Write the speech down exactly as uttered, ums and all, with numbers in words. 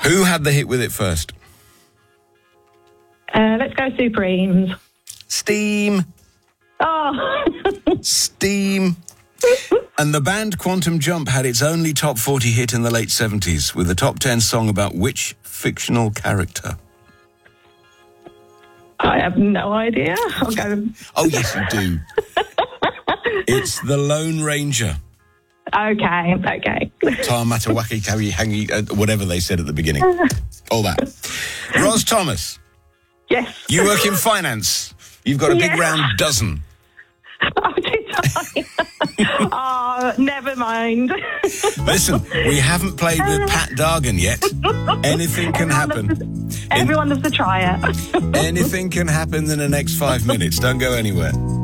Who had the hit with it first? Uh, let's go Supremes. Steam. Oh. Steam. And the band Quantum Jump had its only top forty hit in the late seventies with a top ten song about which fictional character? I have no idea. I'll go. Oh, yes, you do. It's the Lone Ranger. Okay, okay. Tamatawaki, Kawi, Hangi, uh, whatever they said at the beginning. All that. Ros Thomas. Yes. You work in finance. You've got a big Yeah. round dozen. Oh, did I? Oh, never mind. Listen, we haven't played with Pat Dargan yet. Anything can happen. Everyone loves to try it. Anything can happen in the next five minutes. Don't go anywhere.